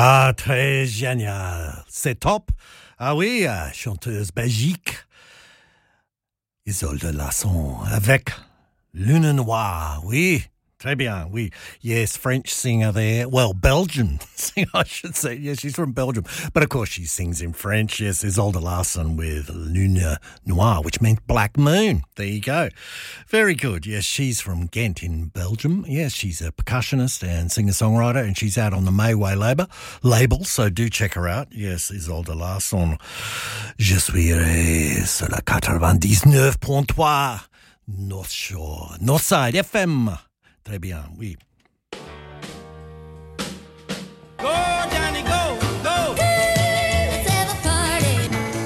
Ah, très génial. C'est top. Ah oui, chanteuse belgique. Isolde Lasson avec Lune Noire. Oui, très bien, oui. Yes, French singer there. Well, Belgian singer, I should say. Yes, she's from Belgium. But of course she sings in French. Yes, Isolde Lasson with Lune Noire, which means black moon. There you go. Very good. Yes, she's from Ghent in Belgium. Yes, she's a percussionist and singer-songwriter, and she's out on the Mayway label, so do check her out. Yes, Isolde Lasson. Je suis sur la 99.3 North Shore, Northside FM. Très bien, oui. Go, Johnny, go, go. Let's have a party.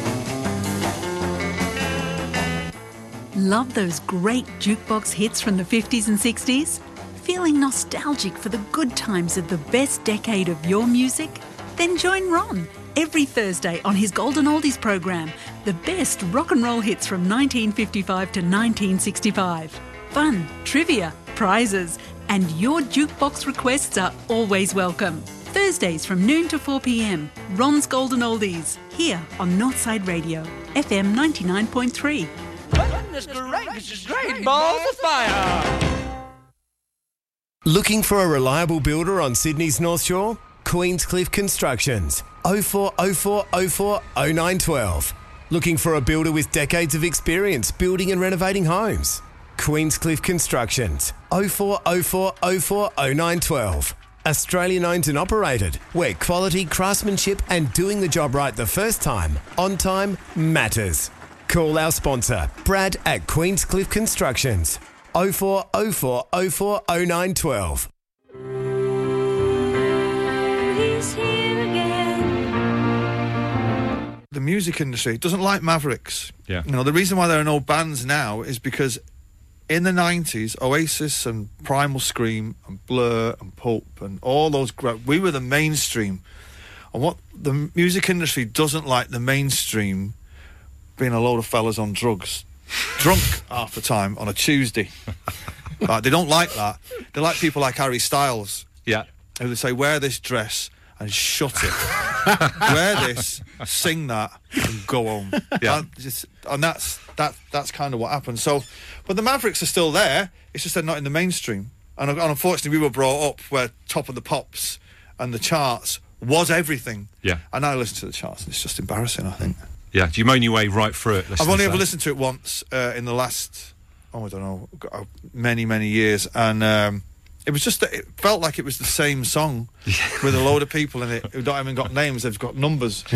Love those great jukebox hits from the 50s and 60s? Feeling nostalgic for the good times of the best decade of your music? Then join Ron every Thursday on his Golden Oldies program, the best rock and roll hits from 1955 to 1965. Fun, trivia, prizes, and your jukebox requests are always welcome. Thursdays from noon to 4 p.m, Ron's Golden Oldies, here on Northside Radio, FM 99.3. Goodness gracious, great balls of fire. Looking for a reliable builder on Sydney's North Shore? Queenscliff Constructions. 0404 04 0912. Looking for a builder with decades of experience building and renovating homes? Queenscliff Constructions. 0404 04 0912. Australian owned and operated, where quality, craftsmanship and doing the job right the first time, on time, matters. Call our sponsor, Brad at Queenscliff Constructions. 0404 04 0912. He's here again. The music industry doesn't like Mavericks. Yeah. You know, the reason why there are no bands now is because in the 90s, Oasis and Primal Scream and Blur and Pulp and all those, we were the mainstream. And what the music industry doesn't like the mainstream being a load of fellas on drugs, drunk half the time on a Tuesday. Right, they don't like that. They like people like Harry Styles. Yeah. Who they say, wear this dress and shut it. Wear this, sing that, and go home. Yeah. And that's kind of what happened. So, but the Mavericks are still there. It's just they're not in the mainstream. And unfortunately, we were brought up where Top of the Pops and the charts was everything. Yeah. And now I listen to the charts, and it's just embarrassing, I think. Yeah. Do you moan your way right through it? I've only ever listened to it once in the last, I don't know, many, many years. And it was just that it felt like it was the same song with a load of people in it who don't even got names, they've got numbers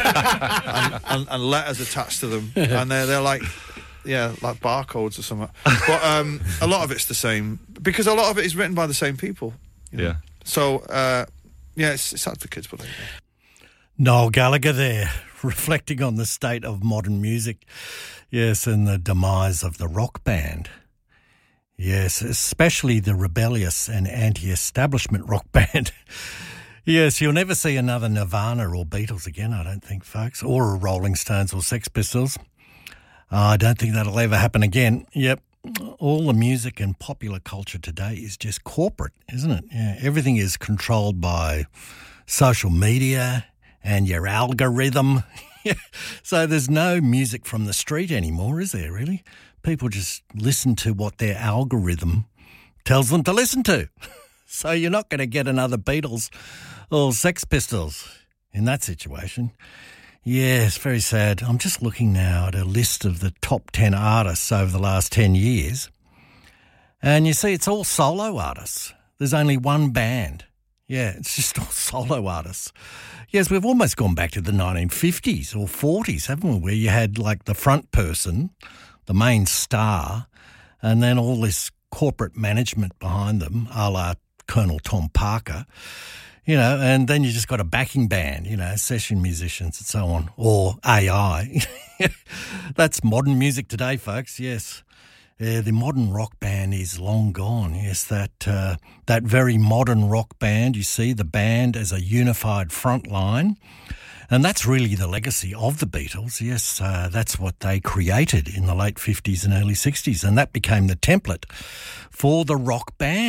and letters attached to them. And they're like, yeah, like barcodes or something. But a lot of it's the same because a lot of it is written by the same people. You know? Yeah. So, yeah, it's sad for kids, but Noel Gallagher there, reflecting on the state of modern music. Yes, and the demise of the rock band. Yes, especially the rebellious and anti-establishment rock band. Yes, you'll never see another Nirvana or Beatles again, I don't think, folks, or Rolling Stones or Sex Pistols. I don't think that'll ever happen again. Yep, all the music and popular culture today is just corporate, isn't it? Yeah, everything is controlled by social media and your algorithm. So there's no music from the street anymore, is there, really? People just listen to what their algorithm tells them to listen to. So you're not going to get another Beatles or Sex Pistols in that situation. Yes, very sad. I'm just looking now at a list of the top 10 artists over the last 10 years. And you see, it's all solo artists. There's only one band. Yeah, it's just all solo artists. Yes, we've almost gone back to the 1950s or 40s, haven't we, where you had like the front person, the main star, and then all this corporate management behind them, a la Colonel Tom Parker, you know, and then you just got a backing band, you know, session musicians and so on, or AI. That's modern music today, folks, yes. The modern rock band is long gone, yes, that very modern rock band, you see the band as a unified front line. And that's really the legacy of the Beatles. Yes, that's what they created in the late 50s and early 60s. And that became the template for the rock band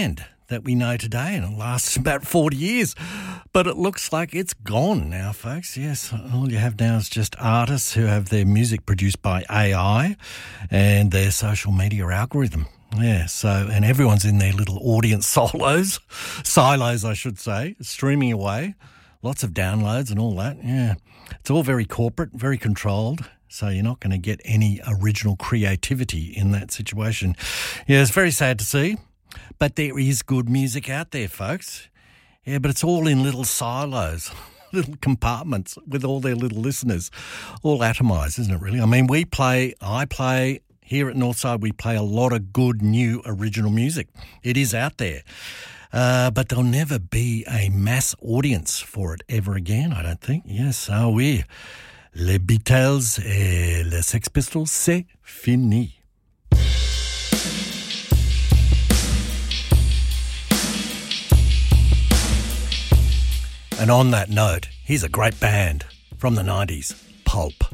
that we know today, and it lasts about 40 years. But it looks like it's gone now, folks. Yes, all you have now is just artists who have their music produced by AI and their social media algorithm. Yeah, so, and everyone's in their little audience silos, I should say, streaming away. Lots of downloads and all that, yeah. It's all very corporate, very controlled, so you're not going to get any original creativity in that situation. Yeah, it's very sad to see, but there is good music out there, folks. Yeah, but it's all in little silos, little compartments with all their little listeners, all atomised, isn't it really? I mean, I play, here at Northside, we play a lot of good new original music. It is out there. But there'll never be a mass audience for it ever again, I don't think. Yes, ah oui. Les Beatles et les Sex Pistols, c'est fini. And on that note, here's a great band from the 90s, Pulp.